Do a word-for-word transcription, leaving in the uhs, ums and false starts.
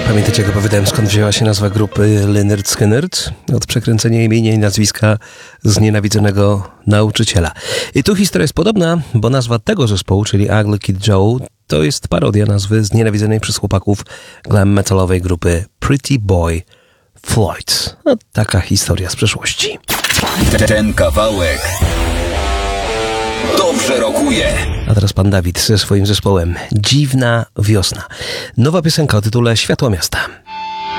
Pamiętacie, jak opowiadałem, skąd wzięła się nazwa grupy Lynyrd Skynyrd? Od przekręcenia imienia i nazwiska znienawidzonego nauczyciela. I tu historia jest podobna, bo nazwa tego zespołu, czyli Ugly Kid Joe, to jest parodia nazwy znienawidzonej przez chłopaków glam metalowej grupy Pretty Boy Floyd. No, taka historia z przeszłości. Ten kawałek dobrze rokuje. A teraz pan Dawid ze swoim zespołem Dziwna Wiosna. Nowa piosenka o tytule Światło Miasta.